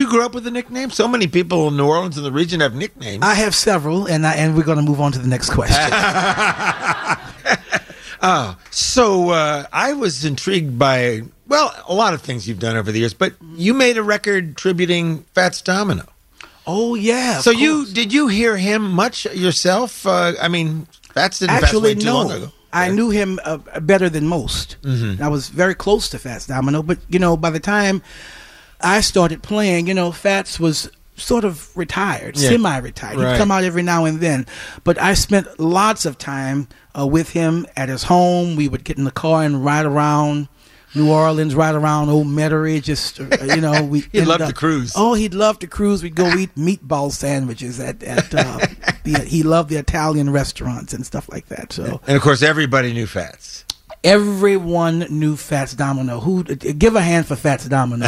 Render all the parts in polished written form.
you grow up with a nickname? So many people in New Orleans and the region have nicknames. I have several, and we're going to move on to the next question. So I was intrigued by, well, a lot of things you've done over the years, but you made a record tributing Fats Domino. Oh, yeah. So did you hear him much yourself? I mean, Fats didn't pass away too long ago. I knew him better than most. Mm-hmm. I was very close to Fats Domino, but, by the time I started playing, Fats was sort of retired, semi-retired. Right. He'd come out every now and then. But I spent lots of time with him at his home. We would get in the car and ride around New Orleans, ride around Old Metairie, just, He'd love to cruise. Oh, he'd love to cruise. We'd go eat meatball sandwiches at he loved the Italian restaurants and stuff like that. So, and, of course, everybody knew Fats. Everyone knew Fats Domino. Give a hand for Fats Domino.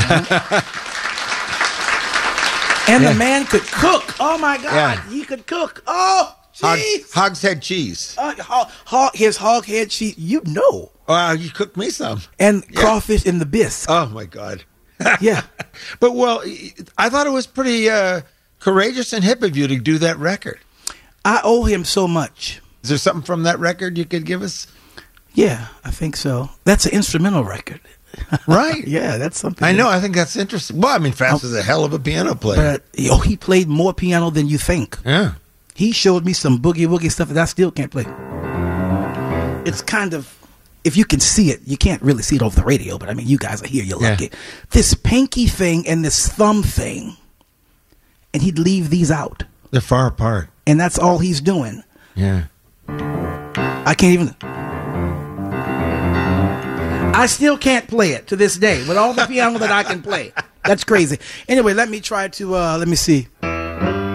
And the man could cook. Oh, my God. Yeah. He could cook. Oh, jeez. Hogshead cheese. His hog head cheese. You know. You cooked me some. And crawfish in the bisque. Oh, my God. Yeah. But, well, I thought it was pretty courageous and hip of you to do that record. I owe him so much. Is there something from that record you could give us? Yeah, I think so. That's an instrumental record. Right. Yeah, that's something. I know. I think that's interesting. Well, I mean, Fats was a hell of a piano player. But he played more piano than you think. Yeah. He showed me some boogie woogie stuff that I still can't play. It's kind of, if you can see it, you can't really see it over the radio, but I mean, you guys are here, you're lucky. This pinky thing and this thumb thing, and he'd leave these out. They're far apart. And that's all he's doing. Yeah. I can't even... I still can't play it to this day with all the piano that I can play. That's crazy. Anyway, let me try to, let me see.